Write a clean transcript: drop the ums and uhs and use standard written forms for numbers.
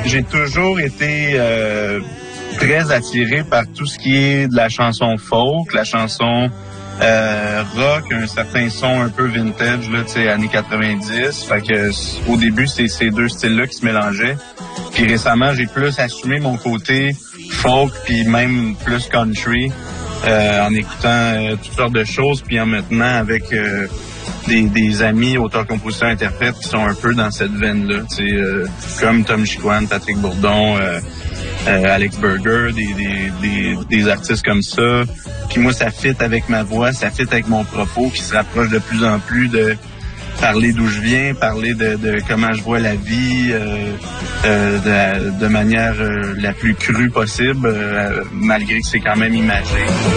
J'ai toujours été très attiré par tout ce qui est de la chanson folk, la chanson rock, un certain son un peu vintage, là, tu sais, années 90. Fait que au début, c'est ces deux styles-là qui se mélangeaient. Puis récemment, j'ai plus assumé mon côté folk, puis même plus country, en écoutant toutes sortes de choses, puis en maintenant avec des amis, auteurs, compositeurs, interprètes qui sont un peu dans cette veine-là, tu sais, comme Tom Chicoine, Patrick Bourdon, Alex Berger, des artistes comme ça. Puis moi, ça fit avec ma voix, ça fit avec mon propos qui se rapproche de plus en plus de parler d'où je viens, parler de comment je vois la vie de manière la plus crue possible, malgré que c'est quand même imagé.